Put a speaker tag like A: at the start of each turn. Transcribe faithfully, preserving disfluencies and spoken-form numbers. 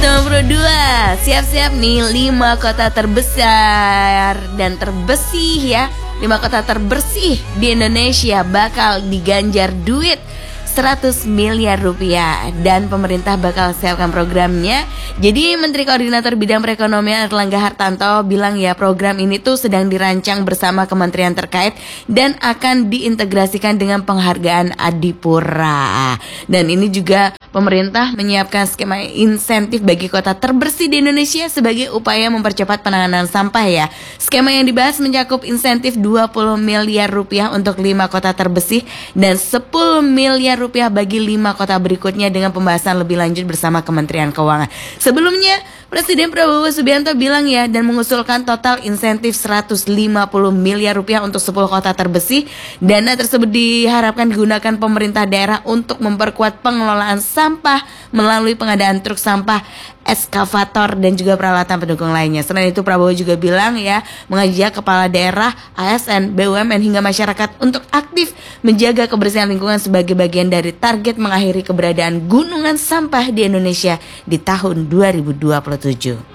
A: Nomor dua, siap-siap nih lima kota terbesar dan terbersih ya. Lima kota terbersih di Indonesia bakal diganjar duit seratus miliar rupiah dan pemerintah bakal siapkan programnya. Jadi Menteri Koordinator Bidang Perekonomian Erlangga Hartarto bilang ya, program ini tuh sedang dirancang bersama kementerian terkait dan akan diintegrasikan dengan penghargaan Adipura. Dan ini juga pemerintah menyiapkan skema insentif bagi kota terbersih di Indonesia sebagai upaya mempercepat penanganan sampah ya. Skema yang dibahas mencakup insentif dua puluh miliar rupiah untuk lima kota terbersih dan sepuluh miliar rupiah bagi lima kota berikutnya dengan pembahasan lebih lanjut bersama Kementerian Keuangan. Sebelumnya, Presiden Prabowo Subianto bilang ya dan mengusulkan total insentif seratus lima puluh miliar rupiah untuk sepuluh kota terbersih. Dana tersebut diharapkan digunakan pemerintah daerah untuk memperkuat pengelolaan sampah melalui pengadaan truk sampah, eskavator dan juga peralatan pendukung lainnya. Selain itu Prabowo juga bilang ya, mengajak kepala daerah, A S N, B U M N hingga masyarakat untuk aktif menjaga kebersihan lingkungan sebagai bagian dari target mengakhiri keberadaan gunungan sampah di Indonesia di tahun dua ribu dua puluh tujuh.